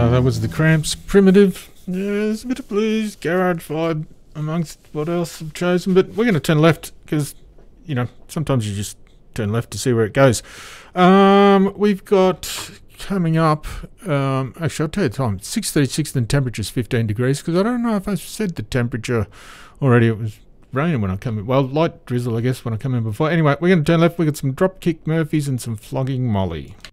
That was the Cramps Primitive. Yeah, there's a bit of blues, garage vibe amongst what else I've chosen, but we're going to turn left because, you know, sometimes you just turn left to see where it goes. We've got coming up, actually I'll tell you the time, 6:36 and the temperature's 15 degrees because I don't know if I said the temperature already. It was raining when I come in. Well, light drizzle I guess when I come in before. Anyway, we're going to turn left. We've got some Dropkick Murphys and some Flogging Molly.